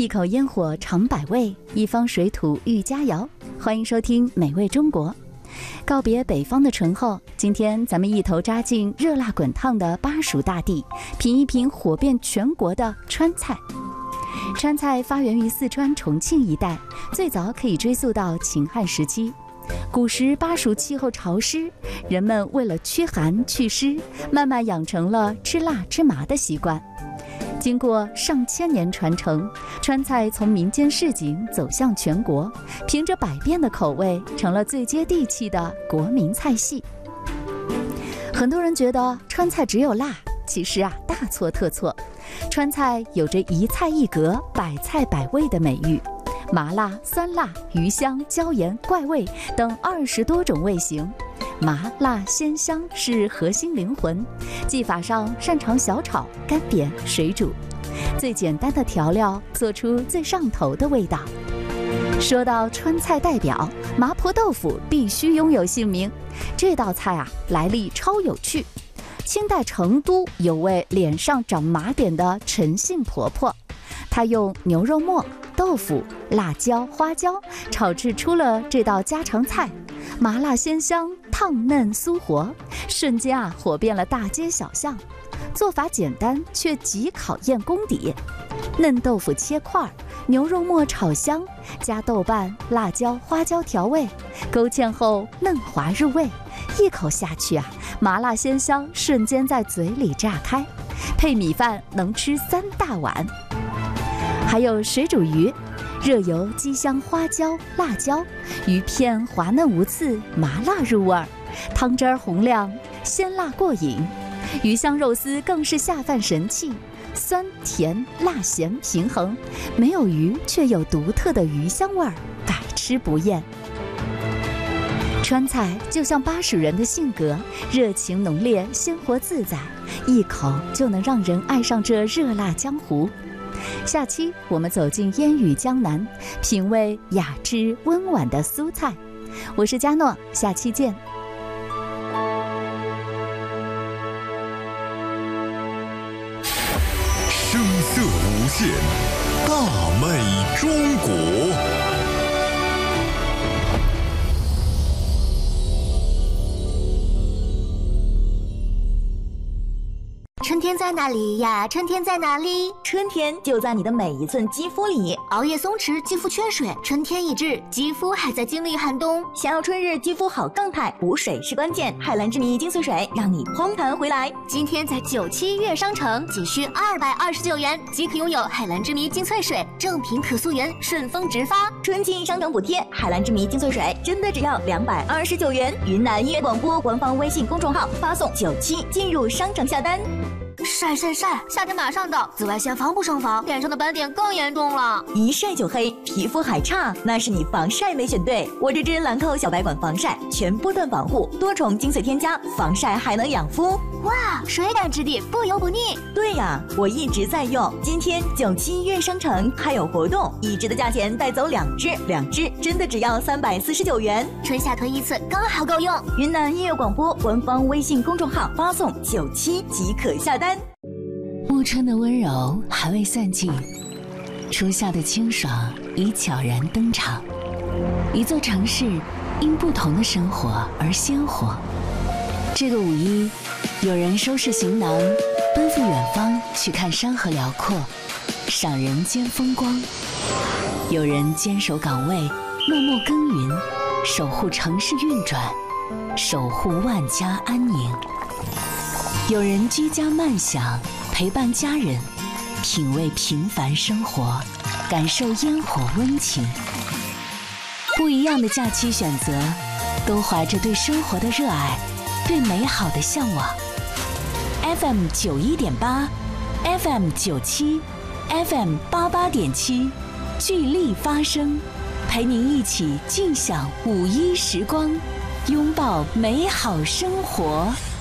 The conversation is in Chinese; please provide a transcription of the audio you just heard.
一口烟火尝百味，一方水土育佳肴。欢迎收听美味中国。告别北方的醇厚，今天咱们一头扎进热辣滚烫的巴蜀大地，品一品火遍全国的川菜。川菜发源于四川重庆一带，最早可以追溯到秦汉时期。古时巴蜀气候潮湿，人们为了驱寒祛湿，慢慢养成了吃辣吃麻的习惯。经过上千年传承，川菜从民间市井走向全国，凭着百变的口味，成了最接地气的国民菜系。很多人觉得川菜只有辣，其实大错特错。川菜有着一菜一格、百菜百味的美誉，麻辣、酸辣、鱼香、椒盐、怪味等20多种味型。麻辣鲜香是核心灵魂，技法上擅长小炒、干煸、水煮，最简单的调料做出最上头的味道。说到川菜代表，麻婆豆腐必须拥有姓名。这道菜来历超有趣。清代成都有位脸上长麻点的陈姓婆婆，她用牛肉末、豆腐、辣椒、花椒炒制出了这道家常菜，麻辣鲜香，烫嫩酥活，瞬间火遍了大街小巷。做法简单却极考验功底。嫩豆腐切块，牛肉末炒香，加豆瓣、辣椒、花椒调味，勾芡后嫩滑入味，一口下去麻辣鲜香瞬间在嘴里炸开，配米饭能吃3大碗。还有水煮鱼，热油激香花椒、辣椒，鱼片滑嫩无刺，麻辣入味，汤汁红亮，鲜辣过瘾。鱼香肉丝更是下饭神器，酸甜辣咸平衡，没有鱼却有独特的鱼香味儿，百吃不厌。川菜就像巴蜀人的性格，热情浓烈，鲜活自在，一口就能让人爱上这热辣江湖。下期我们走进烟雨江南，品味雅致温婉的苏菜。我是佳诺，下期见。 声色无限，大美中国。 春天在哪里呀？春天在哪里？ 春天就在你的每一寸肌肤里。 熬夜松弛，肌肤缺水，春天一至，肌肤还在经历寒冬。 想要春日肌肤好状态，补水是关键。海蓝之谜精粹水让你嘭弹回来。 今天在97悦商城仅需229元即可拥有海蓝之谜精粹水，正品可溯源，顺丰直发。 春季商城补贴，海蓝之谜精粹水真的只要229元。云南音乐广播官方微信公众号发送97进入商城下单。 晒，夏天马上到，紫外线防不胜防，脸上的斑点更严重了。 一晒就黑，皮肤还差，那是你防晒没选对。我这支兰蔻小白管防晒，全波段保护，多重精粹添加，防晒还能养肤。 哇，水感质地，不油不腻。 对呀，我一直在用。今天97悦商城还有活动，1支的价钱带走2支真的只要349元。 春夏囤1次，刚好够用。 云南音乐广播官方微信公众号发送97即可下单。 暮春的温柔还未散尽，初夏的清爽已悄然登场。一座城市因不同的生活而鲜活。这个5·1，有人收拾行囊，奔赴远方去看山河辽阔，赏人间风光；有人坚守岗位，默默耕耘，守护城市运转，守护万家安宁；有人居家慢享，陪伴家人，品味平凡生活，感受烟火温情。不一样的假期选择，都怀着对生活的热爱，对美好的向往。FM 91.8 FM 97 FM 88.7，聚力发声，陪您一起尽享5·1时光，拥抱美好生活。